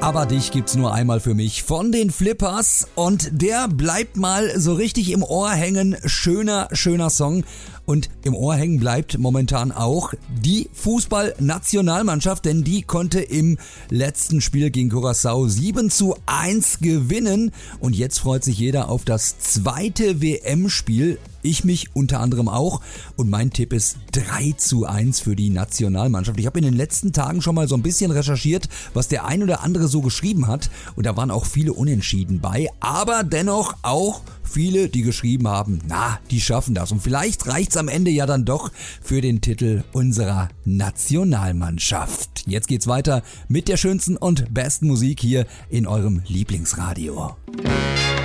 Aber dich gibt's nur einmal für mich von den Flippers und der bleibt mal so richtig im Ohr hängen. Schöner Song. Und im Ohr hängen bleibt momentan auch die Fußballnationalmannschaft, denn die konnte im letzten Spiel gegen Curaçao 7:1 gewinnen. Und jetzt freut sich jeder auf das zweite WM-Spiel. Ich mich unter anderem auch. Und mein Tipp ist 3:1 für die Nationalmannschaft. Ich habe in den letzten Tagen schon mal so ein bisschen recherchiert, was der ein oder andere so geschrieben hat. Und da waren auch viele Unentschieden bei. Aber dennoch auch viele, die geschrieben haben, die schaffen das. Und vielleicht reicht's am Ende ja dann doch für den Titel unserer Nationalmannschaft. Jetzt geht's weiter mit der schönsten und besten Musik hier in eurem Lieblingsradio.